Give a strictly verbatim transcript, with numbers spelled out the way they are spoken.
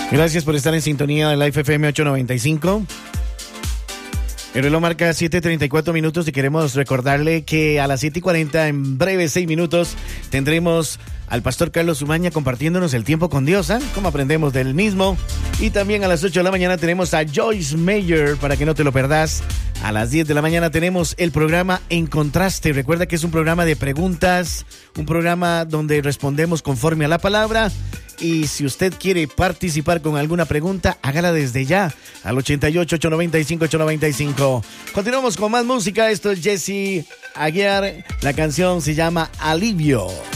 Gracias por estar en sintonía de Life F M ochocientos noventa y cinco. El reloj marca siete treinta y cuatro minutos y queremos recordarle que a las siete y cuarenta, en breves seis minutos, tendremos al pastor Carlos Umaña compartiéndonos el tiempo con Dios, ¿eh? Cómo aprendemos del mismo. Y también a las ocho de la mañana tenemos a Joyce Meyer, para que no te lo perdás. A las diez de la mañana tenemos el programa En Contraste. Recuerda que es un programa de preguntas, un programa donde respondemos conforme a la palabra. Y si usted quiere participar con alguna pregunta, hágala desde ya al ochenta y ocho, ochocientos noventa y cinco, ochocientos noventa y cinco. Continuamos con más música. Esto es Jesse Aguiar. La canción se llama Alivio.